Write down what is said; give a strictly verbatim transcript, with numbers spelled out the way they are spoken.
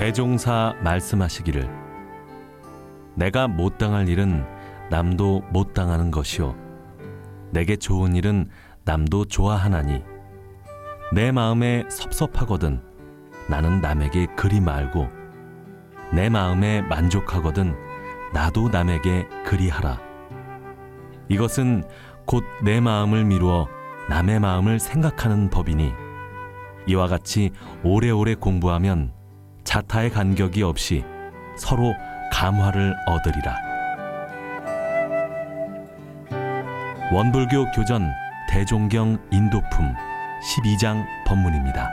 대종사 말씀하시기를 내가 못 당할 일은 남도 못 당하는 것이요 내게 좋은 일은 남도 좋아하나니 내 마음에 섭섭하거든 나는 남에게 그리 말고 내 마음에 만족하거든 나도 남에게 그리하라. 이것은 곧 내 마음을 미루어 남의 마음을 생각하는 법이니 이와 같이 오래오래 공부하면 자타의 간격이 없이 서로 감화를 얻으리라. 원불교 교전 대종경 인도품 십이 장 법문입니다.